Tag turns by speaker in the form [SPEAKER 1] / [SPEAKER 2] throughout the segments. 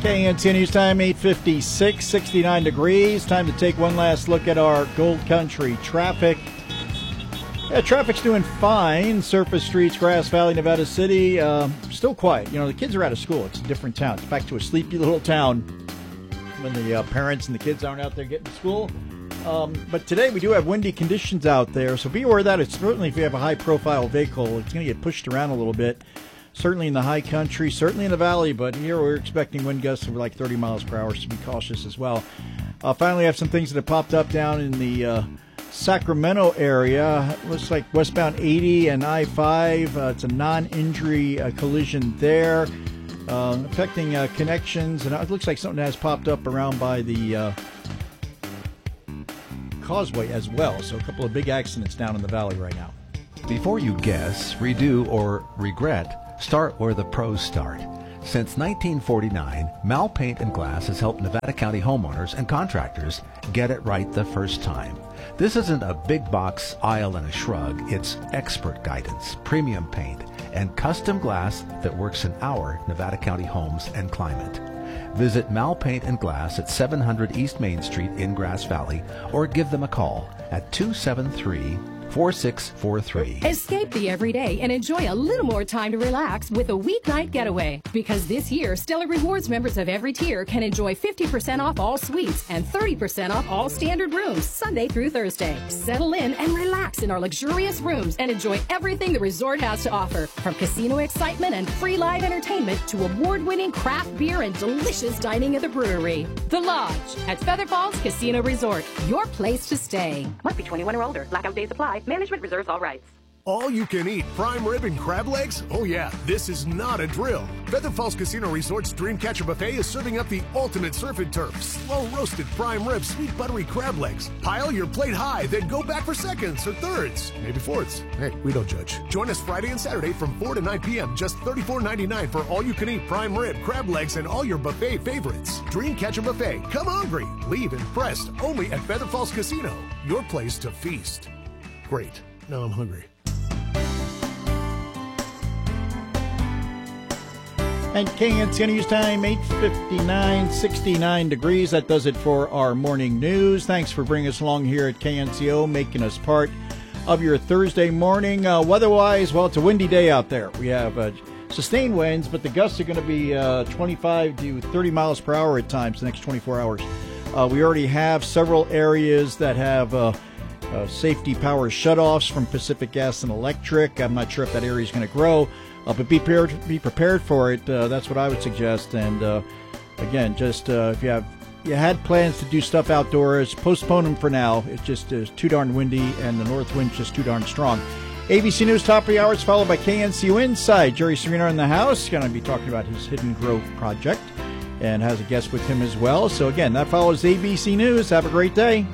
[SPEAKER 1] KNC News Time, 8:56, 69 degrees. Time to take one last look at our Gold Country traffic. Yeah, traffic's doing fine. Surface streets, Grass Valley, Nevada City, still quiet. You know, the kids are out of school. It's a different town. It's back to a sleepy little town when the parents and the kids aren't out there getting to school. But today we do have windy conditions out there, so be aware of that. It's certainly, if you have a high-profile vehicle, it's going to get pushed around a little bit. Certainly in the high country, certainly in the valley, but here we're expecting wind gusts of like 30 miles per hour, so be cautious as well. Finally, I have some things that have popped up down in the Sacramento area. Looks like westbound 80 and I-5. It's a non-injury collision there, affecting connections. And it looks like something has popped up around by the causeway as well. So a couple of big accidents down in the valley right now.
[SPEAKER 2] Before you guess, redo, or regret, start where the pros start. Since 1949, Mal Paint and Glass has helped Nevada County homeowners and contractors get it right the first time. This isn't a big box aisle and a shrug. It's expert guidance, premium paint, and custom glass that works in our Nevada County homes and climate. Visit Mal Paint and Glass at 700 East Main Street in Grass Valley, or give them a call at 273-4643.
[SPEAKER 3] Escape the everyday and enjoy a little more time to relax with a weeknight getaway. Because this year, Stellar Rewards members of every tier can enjoy 50% off all suites and 30% off all standard rooms Sunday through Thursday. Settle in and relax in our luxurious rooms and enjoy everything the resort has to offer. From casino excitement and free live entertainment to award-winning craft beer and delicious dining at the brewery. The Lodge at Feather Falls Casino Resort, your place to stay.
[SPEAKER 4] Must be 21 or older. Blackout days apply. Management reserves all rights.
[SPEAKER 5] All you can eat prime rib and crab legs? Oh yeah, this is not a drill. Feather Falls Casino Resort's Dreamcatcher Buffet is serving up the ultimate surf and turf. Slow roasted prime rib, sweet buttery crab legs. Pile your plate high, then go back for seconds or thirds, maybe fourths. Hey, we don't judge. Join us Friday and Saturday from 4 to 9 p.m. Just $34.99 for all you can eat prime rib, crab legs, and all your buffet favorites. Dreamcatcher Buffet. Come hungry. Leave impressed. Only at Feather Falls Casino. Your place to feast. Great. Now I'm hungry.
[SPEAKER 1] And KNC News Time, 8:59, 69 degrees. That does it for our morning news. Thanks for bringing us along here at KNCO, making us part of your Thursday morning. Weather-wise, well, it's a windy day out there. We have sustained winds, but the gusts are going to be 25 to 30 miles per hour at times the next 24 hours. We already have several areas that have safety power shutoffs from Pacific Gas and Electric. I'm not sure if that area is going to grow. But be prepared for it. That's what I would suggest. And again, just if you had plans to do stuff outdoors, postpone them for now. It's just too darn windy, and the north wind's just too darn strong. ABC News top of the hour is followed by KNCU Inside. Jerry Serino in the house, going to be talking about his Hidden Grove project, and has a guest with him as well. So again, that follows ABC News. Have a great day.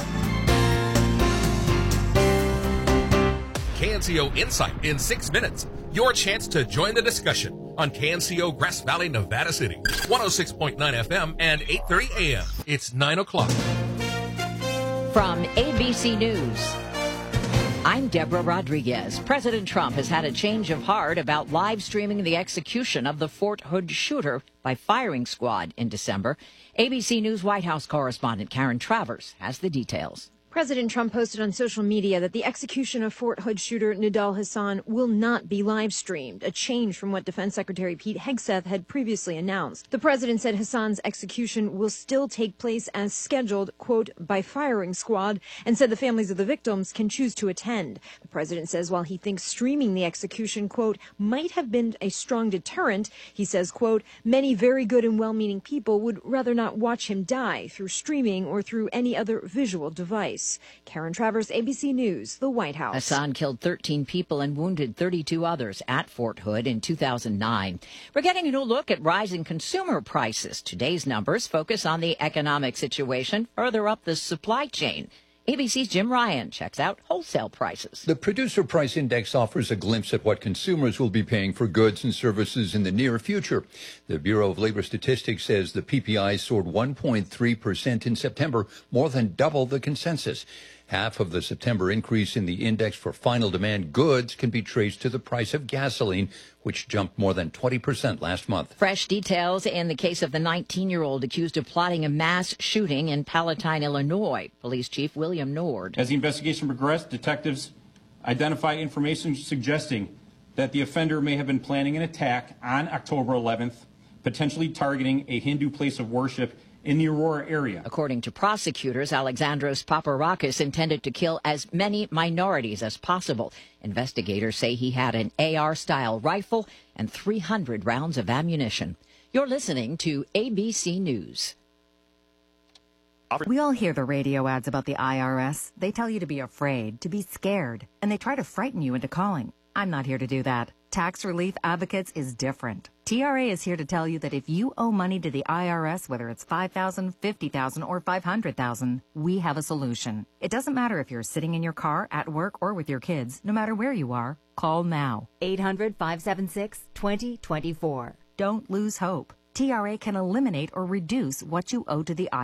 [SPEAKER 6] KNCO Insight in 6 minutes. Your chance to join the discussion on KNCO Grass Valley, Nevada City. 106.9 FM and 8:30 AM. It's 9 o'clock.
[SPEAKER 7] From ABC News, I'm Deborah Rodriguez. President Trump has had a change of heart about live streaming the execution of the Fort Hood shooter by firing squad in December. ABC News White House correspondent Karen Travers has the details.
[SPEAKER 8] President Trump posted on social media that the execution of Fort Hood shooter Nidal Hasan will not be live streamed, a change from what Defense Secretary Pete Hegseth had previously announced. The president said Hasan's execution will still take place as scheduled, quote, by firing squad, and said the families of the victims can choose to attend. The president says while he thinks streaming the execution, quote, might have been a strong deterrent, he says, quote, many very good and well-meaning people would rather not watch him die through streaming or through any other visual device. Karen Travers, ABC News, the White House.
[SPEAKER 7] Hasan killed 13 people and wounded 32 others at Fort Hood in 2009. We're getting a new look at rising consumer prices. Today's numbers focus on the economic situation further up the supply chain. ABC's Jim Ryan checks out wholesale prices.
[SPEAKER 9] The Producer Price Index offers a glimpse at what consumers will be paying for goods and services in the near future. The Bureau of Labor Statistics says the PPI soared 1.3% in September, more than double the consensus. Half of the September increase in the index for final demand goods can be traced to the price of gasoline, which jumped more than 20% last month.
[SPEAKER 7] Fresh details in the case of the 19-year-old accused of plotting a mass shooting in Palatine, Illinois. Police Chief William Nord.
[SPEAKER 10] As the investigation progressed, detectives identified information suggesting that the offender may have been planning an attack on October 11th, potentially targeting a Hindu place of worship in the Aurora area.
[SPEAKER 7] According to prosecutors, Alexandros Paparakis intended to kill as many minorities as possible. Investigators say he had an AR-style rifle and 300 rounds of ammunition. You're listening to ABC News.
[SPEAKER 11] We all hear the radio ads about the IRS. They tell you to be afraid, to be scared, and they try to frighten you into calling. I'm not here to do that. Tax Relief Advocates is different. TRA is here to tell you that if you owe money to the IRS, whether it's $5,000, $50,000, or $500,000, we have a solution. It doesn't matter if you're sitting in your car, at work, or with your kids. No matter where you are, call now. 800-576-2024. Don't lose hope. TRA can eliminate or reduce what you owe to the IRS.